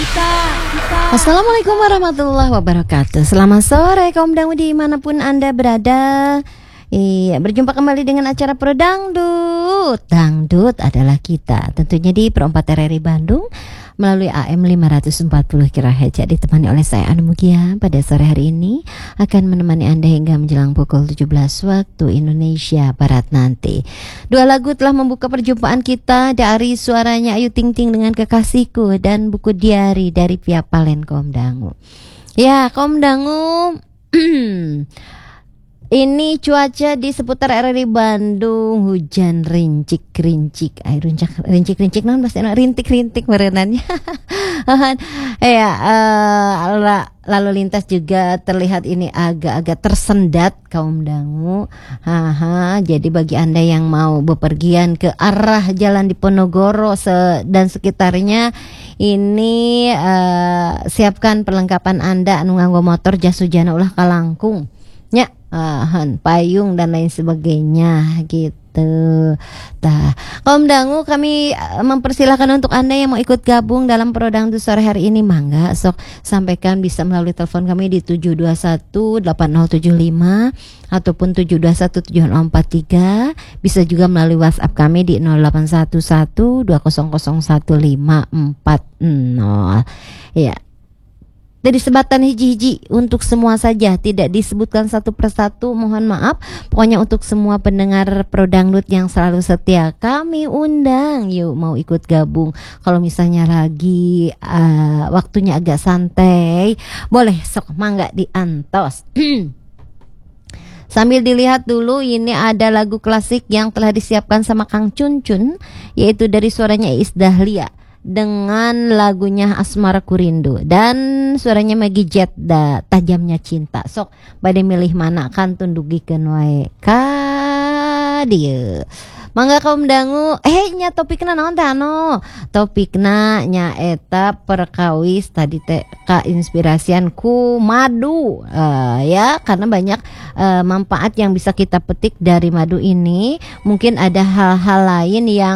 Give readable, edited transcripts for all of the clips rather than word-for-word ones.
Assalamualaikum warahmatullahi wabarakatuh. Selamat sore kaum dangu dimanapun Anda berada. Iya, berjumpa kembali dengan acara Pro Dangdut. Dangdut adalah kita, tentunya di Pro 4 RRI Bandung melalui AM 540 kHz. Ditemani oleh saya Anu Mugia. Pada sore hari ini akan menemani Anda hingga menjelang pukul 17 waktu Indonesia Barat nanti. Dua lagu telah membuka perjumpaan kita, dari suaranya Ayu Ting Ting dengan Kekasihku dan buku diari dari Via Palen kaum dangu. Ya, kaum dangu. Ini cuaca di seputar RRI Bandung, hujan rincik-rincik, rincik-rincik non pasti rintik-rintik merenannya. Ya, lalu lintas juga terlihat ini agak-agak tersendat kaum dangu. Jadi bagi Anda yang mau bepergian ke arah Jalan Diponegoro dan sekitarnya, ini siapkan perlengkapan Anda anu nganggo motor, jas hujan ulah kalangkung. Ya, payung dan lain sebagainya gitu. Kaum dangu, kami mempersilahkan untuk Anda yang mau ikut gabung dalam Pro Dangdut sore hari ini, mangga sok sampaikan bisa melalui telepon kami di 7218075 ataupun 7217043. Bisa juga melalui WhatsApp kami di 081120011540. Ya. Dari sebatan hiji-hiji untuk semua saja, tidak disebutkan satu persatu, mohon maaf. Pokoknya untuk semua pendengar Pro Dangdut yang selalu setia, kami undang. Yuk, mau ikut gabung. Kalau misalnya lagi waktunya agak santai, boleh sok mangga diantos. Sambil dilihat dulu, ini ada lagu klasik yang telah disiapkan sama Kang Cun Cun, yaitu dari suaranya Iis Dahlia dengan lagunya Asmaraku Rindu dan suaranya Maggie Jet Tajamnya Cinta. Sok bade milih mana kan tundugikeun wae ka dieu. Mangga kaum dangu, nya topikna naon teh anu? Topikna nya eta perkawis tadi teh kainspirasian ku madu. Ya, karena banyak manfaat yang bisa kita petik dari madu ini. Mungkin ada hal-hal lain yang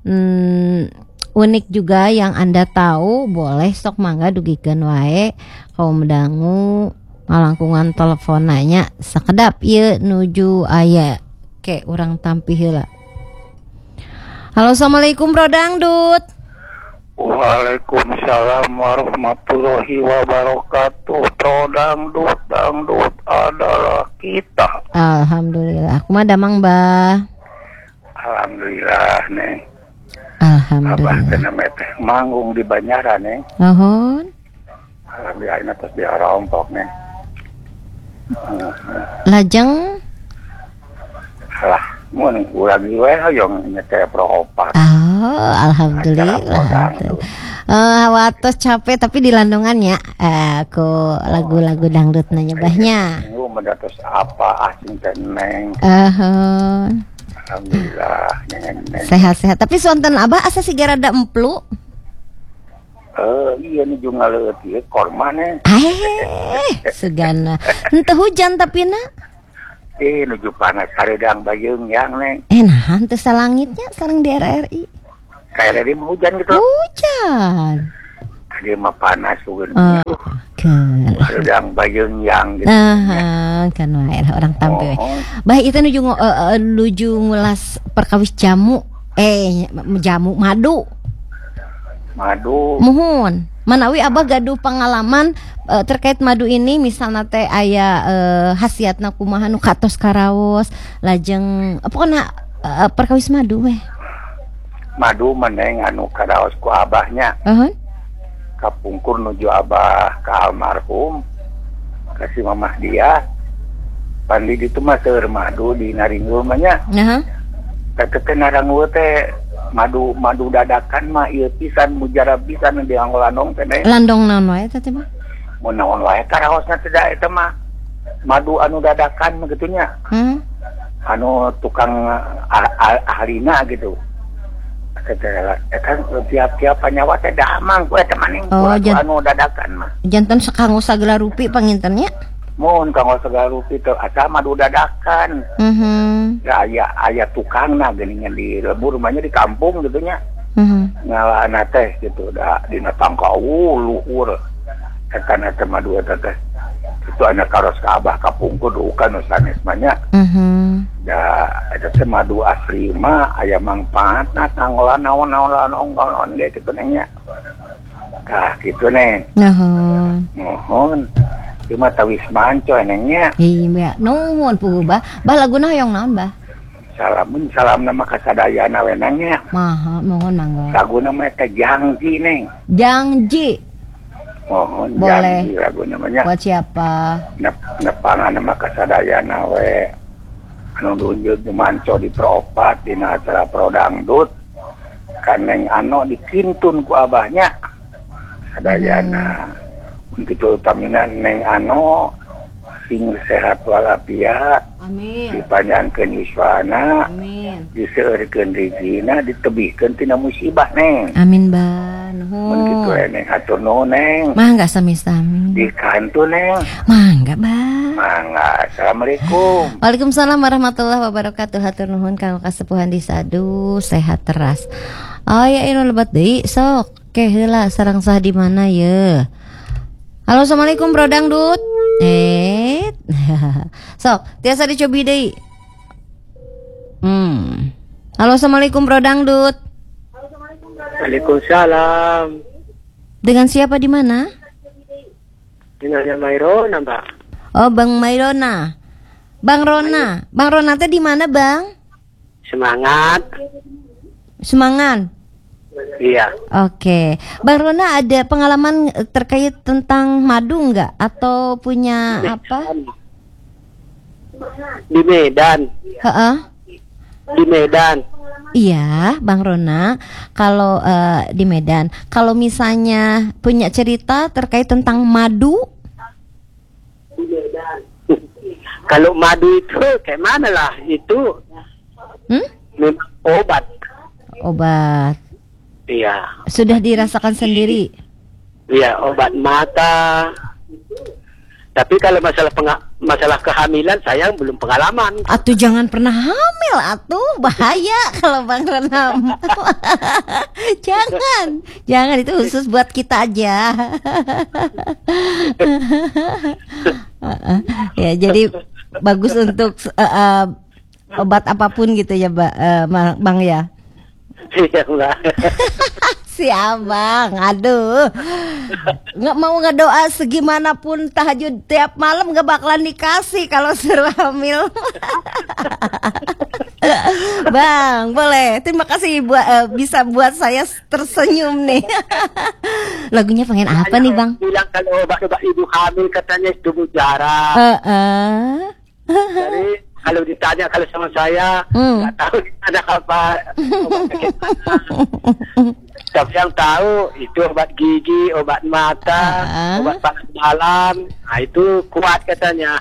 unik juga yang Anda tahu, boleh sok mangga dugikeun wae kaum dangu ngalangkungan telepon nanya sakedap ieu nuju aya ke urang tampi heula. Halo, assalamualaikum Pro Dangdut. Waalaikumsalam warahmatullahi wabarakatuh. Pro Dangdut, dangdut adalah kita. Alhamdulillah. Kumaha damang, Mbah? Alhamdulillah, Neng. Alhamdulillah. Abah kena teh manggung di Banyaran, Neng. Nuhun. Alhamdulillah, ini terus diarompok, Neng. Lajeng? Alah, mun urang ieu we hoyong nyete Pro Opat. Alhamdulillah. Watos capek tapi di landongannya aku lagu-lagu dangdut nanya bahnya. Minggu mendatos apa asing teh, Neng. Alhamdulillah, Neng. Sehat-sehat. Tapi sonten Abah asa siga rada emplu. Iya nih juga ngaleut ieu korma, Neng. Segana. Henteu hujan tapi na. Nuju panas saredang bayeung yang, Neng. Nah, henteu salangitnya sareng di RRI. Kayak tadi hujan gitu. Hujan. Tadi mah panas sugeun. Saredang bayeung yang gitu. Kan wae orang tampil. Baik itu nuju ngulas perkawis jamu. Jamu madu. Muhun. Manawi Abah gaduh pengalaman terkait madu ini, misalnya teh aya khasiatna kumaha nu katos karaos, lajeng pokona perkawis madu weh. Madu meneng anu karaos ku abahnya. Kapungkur nuju abah ka almarhum kasih mamah dia. Pandi ditu mah seueur madu di naringgul mah nya. Teh naranggul teh madu dadakan mah ieu pisan mujarab pisan di landong teh. Landong naon wae teh mah? Mun naon wae karaosna teh da eta mah madu anu dadakan mah kitu nya. Anu tukang ahlina gitu. Eta tiap-tiap panyawa teh damang ku eta maning anu dadakan mah. Janten sakanggo sagala rupi pangintennya. Mun kanggo segala rupi teh asa madu dadakan. Ya aya tukangna geuningan di lebu rumahnya di kampung gitu nya. ngalana teh gitu da dina tangka luhur karena teh madu eta teh itu anak karos ka abah kapungkur dukan sanes manya da eta teh madu asli mah aya mangpaatna tanggolan naon-naon ongkon ge kitu nengnya tah kitu neng mohon cuma tawis manco nengnya iya nuhun puguh bah laguna hoyong naon bah salam nama kasadayana we nangnya maha mohon mangga laguna mah teh Jangji neng Jangji mohon boleh Jangji lagu namanya buat siapa nepangan nama kasadayana we anu dunjuk di manco di Propat dina acara Prodangdut kaneng ano dikintun ku abahnya sadayana untuk utamina neng ano sing sehat walafiat amin dipanjangkeun yuswana amin diseureurkeun rezina ditebihkeun tina musibah neng amin bah nuhun mun kitu neng atur nuhun neng mangga sami-sami di kantu neng mangga bah mangga assalamualaikum Waalaikumsalam warahmatullahi wabarakatuh hatur nuhun kang kasepuhan di Sadu sehat teras aya anu lebat deui sok ke heula sareng sah di mana ye halo assalamualaikum Bro Dangdut sok tiasa dicobi deui halo assalamualaikum Bro Dangdut Waalaikumsalam dengan siapa di mana dengan Mairona Mbak oh Bang Mairona Bang Rona teh di mana Bang semangat iya oke Bang Rona ada pengalaman terkait tentang madu nggak atau punya apa di Medan di Medan iya Bang Rona kalau di Medan kalau misalnya punya cerita terkait tentang madu kalau madu itu kayak mana lah itu memang obat iya sudah dirasakan sendiri iya obat mata tapi kalau masalah kehamilan saya belum pengalaman atuh jangan pernah hamil atuh bahaya kalau Bang Rona jangan itu khusus buat kita aja ya jadi bagus untuk obat apapun gitu ya Bang ya iya Mbak si abang aduh nggak mau ngedoa segimanapun tahajud tiap malam nggak bakalan dikasih kalau suruh hamil Bang boleh terima kasih bisa buat saya tersenyum nih lagunya pengen apa nih Bang bilang kalau obat-obat ibu hamil katanya itu mujarab jadi kalau ditanya kalau sama saya nggak tahu ada apa tapi yang tahu itu obat gigi, obat mata, obat panas malam, nah itu kuat katanya.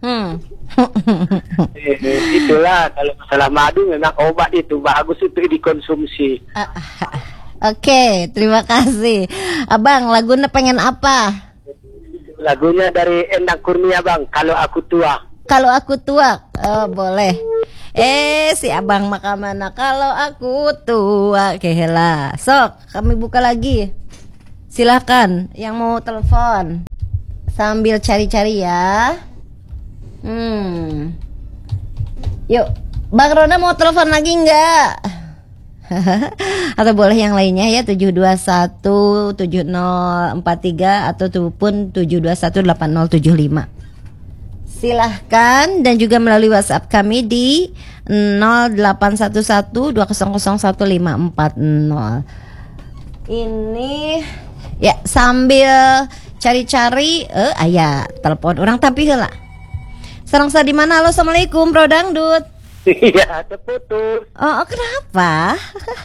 Itulah kalau masalah madu memang obat itu bagus untuk dikonsumsi. Oke, terima kasih. Abang, lagunya pengen apa? Lagunya dari Endang Kurnia Bang, Kalau Aku Tua. Kalau aku tua, boleh. Si abang maka mana kalau aku tua kehela. Sok, kami buka lagi. Silakan yang mau telepon sambil cari-cari ya. Yuk, Bang Rona mau telepon lagi enggak? Atau boleh yang lainnya ya 7217043 ataupun 7218075. Silahkan dan juga melalui WhatsApp kami di 081120015440. Ini ya sambil cari-cari aya telepon orang tapi heula. Sareng sa di mana? Halo, assalamualaikum Bro Dangdut. Iya, terputus. Oh, kenapa?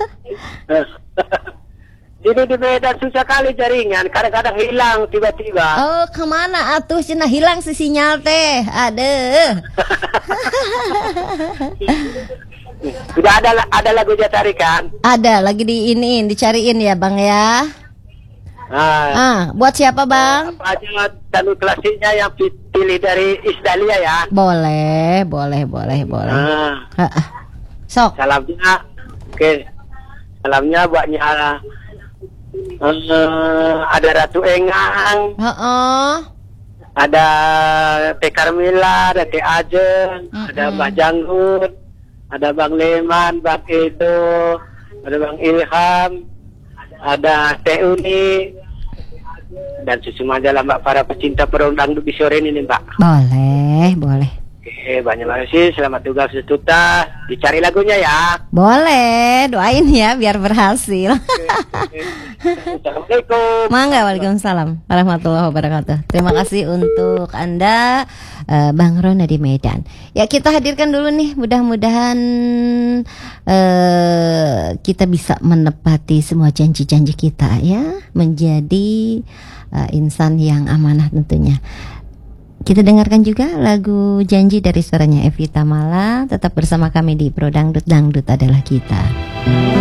Ini di Medan susah kali jaringan, kadang-kadang hilang tiba-tiba. Oh, kemana atuh cenah hilang si sinyal teh? Aduh. Sudah ada lagunya tarikan? Ada, lagi dicariin ya, Bang ya. Buat siapa, Bang? Apa aja tanu klasiknya yang pilih dari Isdalia ya? Boleh. Sok. Salamnya ke malamnya buatnya ada Ratu Engang, ada Teh Carmila, ada Teh Ajeng, ada Mbah Janggut, ada Bang Leman, Bang Edo, ada Bang Ilham, ada Teh Uni, dan susu majalah Mbak, para pecinta perang dangdut di sore ini Mbak. Boleh. Oke, banyak makasih, selamat tugas setutas. Dicari lagunya ya. Boleh, doain ya biar berhasil. Assalamualaikum. Mangga, waalaikumsalam warahmatullahi wabarakatuh. Terima kasih untuk Anda, Bang Rona di Medan. Ya, kita hadirkan dulu nih, mudah-mudahan kita bisa menepati semua janji-janji kita ya, menjadi insan yang amanah tentunya. Kita dengarkan juga lagu Janji dari suaranya Evita Mala. Tetap bersama kami di Pro Dangdut, Dangdut adalah kita.